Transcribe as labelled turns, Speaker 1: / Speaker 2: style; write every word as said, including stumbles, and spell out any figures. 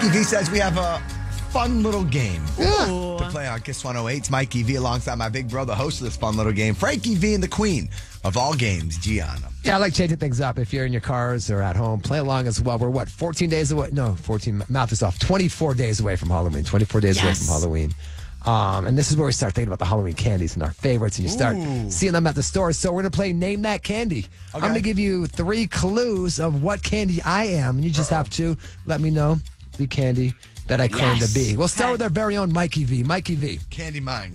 Speaker 1: Mikey V says we have a fun little game
Speaker 2: Ooh.
Speaker 1: to play on Kiss one oh eight. It's Mikey V alongside my big brother, host of this fun little game, Frankie V, and the queen of all games, Gianna.
Speaker 3: Yeah, I like changing things up. If you're in your cars or at home, play along as well. We're what, fourteen days away? No, fourteen, mouth is off. twenty-four days away from Halloween. twenty-four days
Speaker 2: Yes.
Speaker 3: away from Halloween. Um, and this is where we start thinking about the Halloween candies and our favorites, and you start
Speaker 1: Ooh.
Speaker 3: seeing them at the store. So we're going to play Name That Candy. I'm
Speaker 1: Okay.
Speaker 3: going to give you three clues of what candy I am, and you just have to let me know the candy that I claim
Speaker 2: Yes.
Speaker 3: to be. We'll start
Speaker 2: Okay.
Speaker 3: with our very own Mikey V. Mikey V.
Speaker 1: Candy mine.